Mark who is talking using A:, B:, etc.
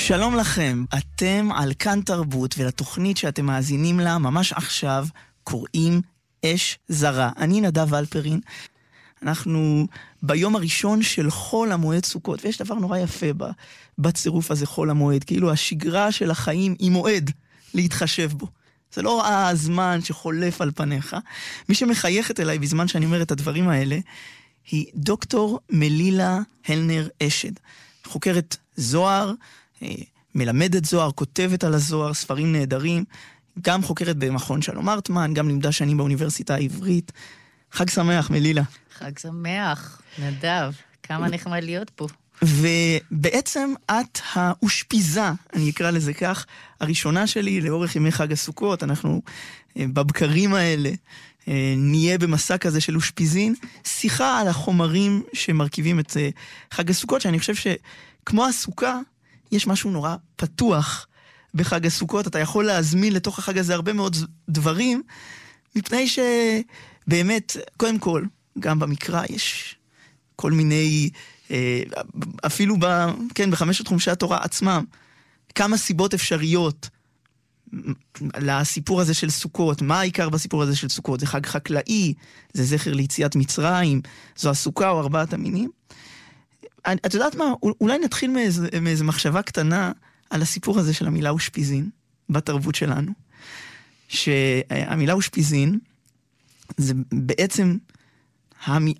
A: שלום לכם, אתם על כאן תרבות, ולתוכנית שאתם מאזינים לה ממש עכשיו קוראים אש זרה. אני נדב אלפרין. אנחנו ביום הראשון של חול המועד סוכות, ויש דבר נורא יפה בצירוף הזה חול המועד, כאילו השגרה של החיים היא מועד להתחשב בו. זה לא הזמן שחולף על פניך. מי שמחייכת אליי בזמן שאני אומר את הדברים האלה, היא דוקטור מלילה הלנר אשד. חוקרת זוהר, מלמדת זוהר, כותבת על הזוהר, ספרים נהדרים, גם חוקרת במכון שלום הרטמן, גם לימדה שנים באוניברסיטה העברית. חג שמח, מלילה.
B: חג שמח, נדב. כמה נחמד להיות פה.
A: ובעצם את האושפיזה, אני אקרא לזה כך, הראשונה שלי לאורך ימי חג הסוכות. אנחנו בבקרים האלה נהיה במסע כזה של אושפיזין, שיחה על החומרים שמרכיבים את חג הסוכות, שאני חושב שכמו הסוכה, יש משהו נורא פתוח בחג הסוכות. אתה יכול להזמין לתוך החג הזה הרבה מאוד דברים, מפני שבאמת, קודם כל, גם במקרא יש כל מיני, אפילו בחמשת חומשי התורה עצמם, כמה סיבות אפשריות לסיפור הזה של סוכות. מה העיקר בסיפור הזה של סוכות? זה חג חקלאי, זה זכר ליציאת מצרים, זו הסוכה או ארבעת המינים. את יודעת מה? אולי נתחיל מאיזו מחשבה קטנה על הסיפור הזה של המילה אושפיזין בתרבות שלנו. שהמילה אושפיזין זה בעצם